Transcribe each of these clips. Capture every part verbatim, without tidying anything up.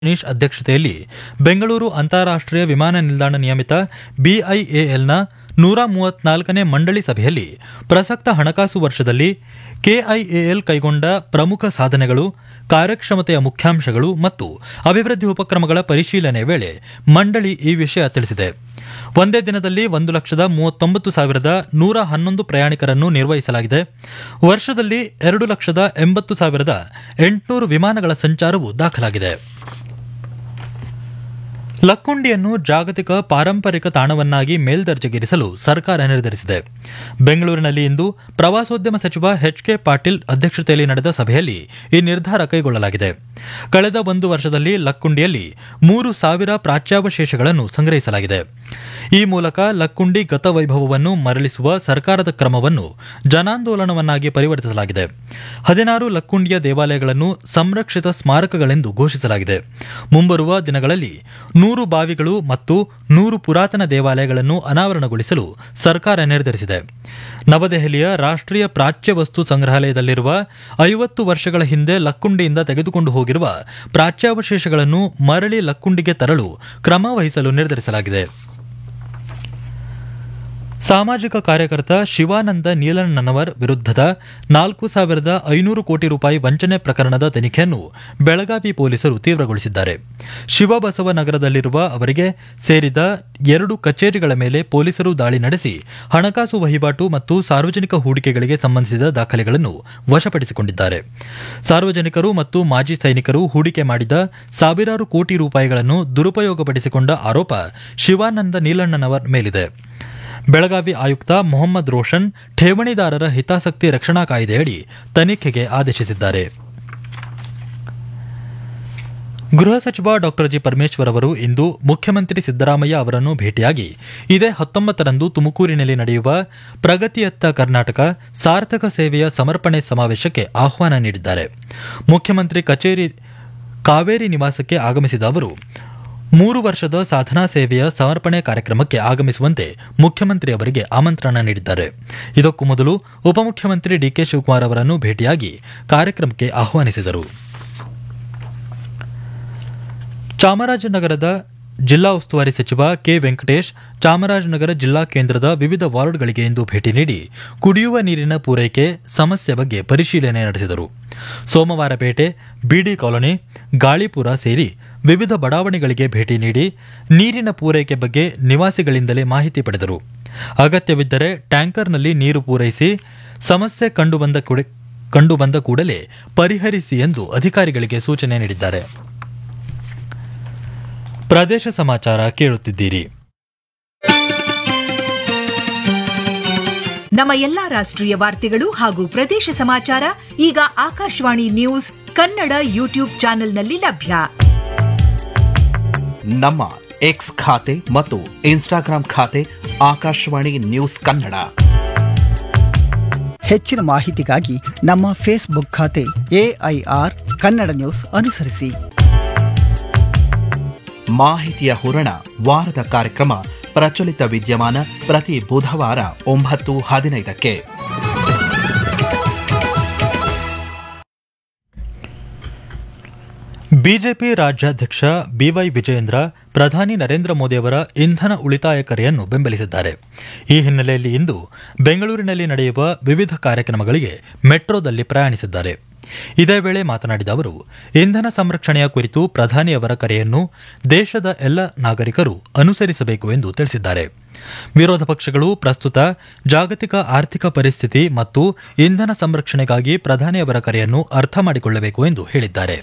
ಗಣೇಶ್ ಅಧ್ಯಕ್ಷತೆಯಲ್ಲಿ ಬೆಂಗಳೂರು ಅಂತಾರಾಷ್ಟೀಯ ವಿಮಾನ ನಿಲ್ದಾಣ ನಿಯಮಿತ ಬಿಐಎಎಲ್ನ ನೂರ ಮೂವತ್ನಾಲ್ಕನೇ ಮಂಡಳಿ ಸಭೆಯಲ್ಲಿ ಪ್ರಸಕ್ತ ಹಣಕಾಸು ವರ್ಷದಲ್ಲಿ ಕೆಐಎಎಲ್ ಕೈಗೊಂಡ ಪ್ರಮುಖ ಸಾಧನೆಗಳು, ಕಾರ್ಯಕ್ಷಮತೆಯ ಮುಖ್ಯಾಂಶಗಳು ಮತ್ತು ಅಭಿವೃದ್ಧಿ ಉಪಕ್ರಮಗಳ ಪರಿಶೀಲನೆ ವೇಳೆ ಮಂಡಳಿ ಈ ವಿಷಯ ತಿಳಿಸಿದೆ. ಒಂದೇ ದಿನದಲ್ಲಿ ಒಂದು ಲಕ್ಷದ ಮೂವತ್ತೊಂಬತ್ತು ಸಾವಿರದ ನೂರ ಹನ್ನೊಂದು ಪ್ರಯಾಣಿಕರನ್ನು ನಿರ್ವಹಿಸಲಾಗಿದೆ. ವರ್ಷದಲ್ಲಿ ಎರಡು ಲಕ್ಷದ ಎಂಬತ್ತು ಸಾವಿರದ ಎಂಟುನೂರು ವಿಮಾನಗಳ ಸಂಚಾರವು ದಾಖಲಾಗಿದೆ. ಲಕ್ಕುಂಡಿಯನ್ನು ಜಾಗತಿಕ ಪಾರಂಪರಿಕ ತಾಣವನ್ನಾಗಿ ಮೇಲ್ದರ್ಜೆಗೇರಿಸಲು ಸರ್ಕಾರ ನಿರ್ಧರಿಸಿದೆ. ಬೆಂಗಳೂರಿನಲ್ಲಿ ಇಂದು ಪ್ರವಾಸೋದ್ಯಮ ಸಚಿವ ಎಚ್ ಕೆ ಪಾಟೀಲ್ ಅಧ್ಯಕ್ಷತೆಯಲ್ಲಿ ನಡೆದ ಸಭೆಯಲ್ಲಿ ಈ ನಿರ್ಧಾರ ಕೈಗೊಳ್ಳಲಾಗಿದೆ. ಕಳೆದ ಒಂದು ವರ್ಷದಲ್ಲಿ ಲಕ್ಕುಂಡಿಯಲ್ಲಿ ಮೂರು ಸಾವಿರ ಪ್ರಾಚ್ಯಾವಶೇಷಗಳನ್ನು ಸಂಗ್ರಹಿಸಲಾಗಿದೆ. ಈ ಮೂಲಕ ಲಕ್ಕುಂಡಿ ಗತವೈಭವವನ್ನು ಮರಳಿಸುವ ಸರ್ಕಾರದ ಕ್ರಮವನ್ನು ಜನಾಂದೋಲನವನ್ನಾಗಿ ಪರಿವರ್ತಿಸಲಾಗಿದೆ. ಹದಿನಾರು ಲಕ್ಕುಂಡಿಯ ದೇವಾಲಯಗಳನ್ನು ಸಂರಕ್ಷಿತ ಸ್ಮಾರಕಗಳೆಂದು ಘೋಷಿಸಲಾಗಿದೆ. ಮುಂಬರುವ ದಿನಗಳಲ್ಲಿ ನೂರು ಬಾವಿಗಳು ಮತ್ತು ನೂರು ಪುರಾತನ ದೇವಾಲಯಗಳನ್ನು ಅನಾವರಣಗೊಳಿಸಲು ಸರ್ಕಾರ ನಿರ್ಧರಿಸಿದೆ. ನವದೆಹಲಿಯ ರಾಷ್ಟ್ರೀಯ ಪ್ರಾಚ್ಯವಸ್ತು ಸಂಗ್ರಹಾಲಯದಲ್ಲಿರುವ ಐವತ್ತು ವರ್ಷಗಳ ಹಿಂದೆ ಲಕ್ಕುಂಡಿಯಿಂದ ತೆಗೆದುಕೊಂಡು ಹೋಗಿರುವ ಪ್ರಾಚ್ಯಾವಶೇಷಗಳನ್ನು ಮರಳಿ ಲಕ್ಕುಂಡಿಗೆ ತರಲು ಕ್ರಮ ವಹಿಸಲು ನಿರ್ಧರಿಸಲಾಗಿದೆ. ಸಾಮಾಜಿಕ ಕಾರ್ಯಕರ್ತ ಶಿವಾನಂದ ನೀಲಣ್ಣನವರ್ ವಿರುದ್ಧದ ನಾಲ್ಕು ಸಾವಿರದ ಐನೂರು ಕೋಟಿ ರೂಪಾಯಿ ವಂಚನೆ ಪ್ರಕರಣದ ತನಿಖೆಯನ್ನು ಬೆಳಗಾವಿ ಪೊಲೀಸರು ತೀವ್ರಗೊಳಿಸಿದ್ದಾರೆ. ಶಿವಬಸವ ನಗರದಲ್ಲಿರುವ ಅವರಿಗೆ ಸೇರಿದ ಎರಡು ಕಚೇರಿಗಳ ಮೇಲೆ ಪೊಲೀಸರು ದಾಳಿ ನಡೆಸಿ ಹಣಕಾಸು ವಹಿವಾಟು ಮತ್ತು ಸಾರ್ವಜನಿಕ ಹೂಡಿಕೆಗಳಿಗೆ ಸಂಬಂಧಿಸಿದ ದಾಖಲೆಗಳನ್ನು ವಶಪಡಿಸಿಕೊಂಡಿದ್ದಾರೆ. ಸಾರ್ವಜನಿಕರು ಮತ್ತು ಮಾಜಿ ಸೈನಿಕರು ಹೂಡಿಕೆ ಮಾಡಿದ ಸಾವಿರಾರು ಕೋಟಿ ರೂಪಾಯಿಗಳನ್ನು ದುರುಪಯೋಗಪಡಿಸಿಕೊಂಡ ಆರೋಪ ಶಿವಾನಂದ ನೀಲಣ್ಣನವರ್ ಮೇಲಿದೆ. ಬೆಳಗಾವಿ ಆಯುಕ್ತ ಮೊಹಮ್ಮದ್ ರೋಷನ್ ಠೇವಣಿದಾರರ ಹಿತಾಸಕ್ತಿ ರಕ್ಷಣಾ ಕಾಯ್ದೆಯಡಿ ತನಿಖೆಗೆ ಆದೇಶಿಸಿದ್ದಾರೆ. ಗೃಹ ಸಚಿವ ಡಾ ಜಿ ಪರಮೇಶ್ವರ್ ಅವರು ಇಂದು ಮುಖ್ಯಮಂತ್ರಿ ಸಿದ್ದರಾಮಯ್ಯ ಅವರನ್ನು ಭೇಟಿಯಾಗಿ ಇದೇ ಹತ್ತೊಂಬತ್ತರಂದು ತುಮಕೂರಿನಲ್ಲಿ ನಡೆಯುವ ಪ್ರಗತಿಯತ್ತ ಕರ್ನಾಟಕ ಸಾರ್ಥಕ ಸೇವೆಯ ಸಮರ್ಪಣೆ ಸಮಾವೇಶಕ್ಕೆ ಆಹ್ವಾನ ನೀಡಿದ್ದಾರೆ. ಮುಖ್ಯಮಂತ್ರಿ ಕಚೇರಿ ಕಾವೇರಿ ನಿವಾಸಕ್ಕೆ ಆಗಮಿಸಿದ ಅವರು ಮೂರು ವರ್ಷದ ಸಾಧನಾ ಸೇವೆಯ ಸಮರ್ಪಣೆ ಕಾರ್ಯಕ್ರಮಕ್ಕೆ ಆಗಮಿಸುವಂತೆ ಮುಖ್ಯಮಂತ್ರಿ ಅವರಿಗೆ ಆಮಂತ್ರಣ ನೀಡಿದ್ದಾರೆ. ಇದಕ್ಕೂ ಮೊದಲು ಉಪಮುಖ್ಯಮಂತ್ರಿ ಡಿಕೆ ಶಿವಕುಮಾರ್ ಅವರನ್ನು ಭೇಟಿಯಾಗಿ ಕಾರ್ಯಕ್ರಮಕ್ಕೆ ಆಹ್ವಾನಿಸಿದರು. ಚಾಮರಾಜನಗರದ ಜಿಲ್ಲಾ ಉಸ್ತುವಾರಿ ಸಚಿವ ಕೆ ವೆಂಕಟೇಶ್ ಚಾಮರಾಜನಗರ ಜಿಲ್ಲಾ ಕೇಂದ್ರದ ವಿವಿಧ ವಾರ್ಡ್ಗಳಿಗೆ ಇಂದು ಭೇಟಿ ನೀಡಿ ಕುಡಿಯುವ ನೀರಿನ ಪೂರೈಕೆ ಸಮಸ್ಯೆ ಬಗ್ಗೆ ಪರಿಶೀಲನೆ ನಡೆಸಿದರು. ಸೋಮವಾರಪೇಟೆ, ಬಿಡಿ ಕಾಲೋನಿ, ಗಾಳಿಪುರ ಸೇರಿ ವಿವಿಧ ಬಡಾವಣೆಗಳಿಗೆ ಭೇಟಿ ನೀಡಿ ನೀರಿನ ಪೂರೈಕೆ ಬಗ್ಗೆ ನಿವಾಸಿಗಳಿಂದಲೇ ಮಾಹಿತಿ ಪಡೆದರು. ಅಗತ್ಯವಿದ್ದರೆ ಟ್ಯಾಂಕರ್ನಲ್ಲಿ ನೀರು ಪೂರೈಸಿ ಸಮಸ್ಯೆ ಕಂಡುಬಂದ ಕಂಡುಬಂದ ಕೂಡಲೇ ಪರಿಹರಿಸಿ ಎಂದು ಅಧಿಕಾರಿಗಳಿಗೆ ಸೂಚನೆ ನೀಡಿದ್ದಾರೆ. ಪ್ರದೇಶ ಸಮಾಚಾರ ಕೇಳುತ್ತಿದ್ದೀರಿ. ನಮ್ಮ ಎಲ್ಲಾ ರಾಷ್ಟ್ರೀಯ ವಾರ್ತೆಗಳು ಹಾಗೂ ಪ್ರದೇಶ ಸಮಾಚಾರ ಈಗ ಆಕಾಶವಾಣಿ ನ್ಯೂಸ್ ಕನ್ನಡ ಯೂಟ್ಯೂಬ್ ಚಾನೆಲ್ನಲ್ಲಿ ಲಭ್ಯ. ನಮ್ಮ ಎಕ್ಸ್ ಖಾತೆ ಮತ್ತು ಇನ್ಸ್ಟಾಗ್ರಾಂ ಖಾತೆ ಆಕಾಶವಾಣಿ ನ್ಯೂಸ್ ಕನ್ನಡ. ಹೆಚ್ಚಿನ ಮಾಹಿತಿಗಾಗಿ ನಮ್ಮ ಫೇಸ್ಬುಕ್ ಖಾತೆ ಎಐಆರ್ ಕನ್ನಡ ನ್ಯೂಸ್ ಅನುಸರಿಸಿ. ಮಾಹಿತಿಯ ಹೂರಣ ವಾರದ ಕಾರ್ಯಕ್ರಮ ಪ್ರಚಲಿತ ವಿದ್ಯಮಾನ ಪ್ರತಿ ಬುಧವಾರ ಒಂಬತ್ತು ಹದಿನೈದಕ್ಕೆ. ಬಿಜೆಪಿ ರಾಜ್ಯಾಧ್ಯಕ್ಷ ಬಿವೈ ವಿಜಯೇಂದ್ರ ಪ್ರಧಾನಿ ನರೇಂದ್ರ ಮೋದಿ ಅವರ ಇಂಧನ ಉಳಿತಾಯ ಕರೆಯನ್ನು ಬೆಂಬಲಿಸಿದ್ದಾರೆ. ಈ ಹಿನ್ನೆಲೆಯಲ್ಲಿ ಇಂದು ಬೆಂಗಳೂರಿನಲ್ಲಿ ನಡೆಯುವ ವಿವಿಧ ಕಾರ್ಯಕ್ರಮಗಳಿಗೆ ಮೆಟ್ರೋದಲ್ಲಿ ಪ್ರಯಾಣಿಸಿದ್ದಾರೆ. ಇದೇ ವೇಳೆ ಮಾತನಾಡಿದ ಅವರು, ಇಂಧನ ಸಂರಕ್ಷಣೆಯ ಕುರಿತು ಪ್ರಧಾನಿಯವರ ಕರೆಯನ್ನು ದೇಶದ ಎಲ್ಲ ನಾಗರಿಕರು ಅನುಸರಿಸಬೇಕು ಎಂದು ತಿಳಿಸಿದ್ದಾರೆ. ವಿರೋಧ ಪಕ್ಷಗಳು ಪ್ರಸ್ತುತ ಜಾಗತಿಕ ಆರ್ಥಿಕ ಪರಿಸ್ಥಿತಿ ಮತ್ತು ಇಂಧನ ಸಂರಕ್ಷಣೆಗಾಗಿ ಪ್ರಧಾನಿಯವರ ಕರೆಯನ್ನು ಅರ್ಥ ಮಾಡಿಕೊಳ್ಳಬೇಕು ಎಂದು ಹೇಳಿದ್ದಾರೆ.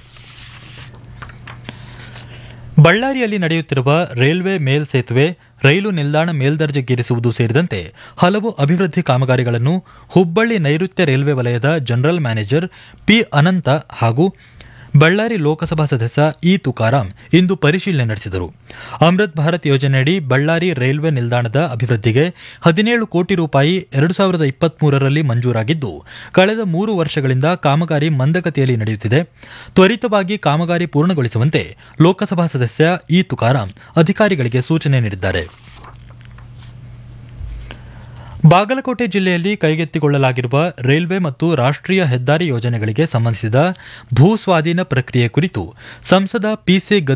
ಬಳ್ಳಾರಿಯಲ್ಲಿ ನಡೆಯುತ್ತಿರುವ ರೈಲ್ವೆ ಮೇಲ್ಸೇತುವೆ, ರೈಲು ನಿಲ್ದಾಣ ಮೇಲ್ದರ್ಜೆಗೇರಿಸುವುದು ಸೇರಿದಂತೆ ಹಲವು ಅಭಿವೃದ್ಧಿ ಕಾಮಗಾರಿಗಳನ್ನು ಹುಬ್ಬಳ್ಳಿ ನೈಋತ್ಯ ರೈಲ್ವೆ ವಲಯದ ಜನರಲ್ ಮ್ಯಾನೇಜರ್ ಪಿ ಅನಂತ ಹಾಗೂ ಬಳ್ಳಾರಿ ಲೋಕಸಭಾ ಸದಸ್ಯ ಇ ತುಕಾರಾಂ ಇಂದು ಪರಿಶೀಲನೆ ನಡೆಸಿದರು. ಅಮೃತ್ ಭಾರತ್ ಯೋಜನೆಯಡಿ ಬಳ್ಳಾರಿ ರೈಲ್ವೆ ನಿಲ್ದಾಣದ ಅಭಿವೃದ್ಧಿಗೆ ಹದಿನೇಳು ಕೋಟಿ ರೂಪಾಯಿ ಎರಡು ಸಾವಿರದ ಇಪ್ಪತ್ಮೂರರಲ್ಲಿ ಮಂಜೂರಾಗಿದ್ದು, ಕಳೆದ ಮೂರು ವರ್ಷಗಳಿಂದ ಕಾಮಗಾರಿ ಮಂದಗತಿಯಲ್ಲಿ ನಡೆಯುತ್ತಿದೆ. ತ್ವರಿತವಾಗಿ ಕಾಮಗಾರಿ ಪೂರ್ಣಗೊಳಿಸುವಂತೆ ಲೋಕಸಭಾ ಸದಸ್ಯ ಇ ತುಕಾರಾಂ ಅಧಿಕಾರಿಗಳಿಗೆ ಸೂಚನೆ ನೀಡಿದ್ದಾರೆ. ಬಾಗಲಕೋಟೆ ಜಿಲ್ಲೆಯಲ್ಲಿ ಕೈಗೆತ್ತಿಕೊಳ್ಳಲಾಗಿರುವ ರೈಲ್ವೆ ಮತ್ತು ರಾಷ್ಟ್ರೀಯ ಹೆದ್ದಾರಿ ಯೋಜನೆಗಳಿಗೆ ಸಂಬಂಧಿಸಿದ ಭೂ ಸ್ವಾಧೀನ ಪ್ರಕ್ರಿಯೆ ಕುರಿತು ಸಂಸದ ಪಿಸಿ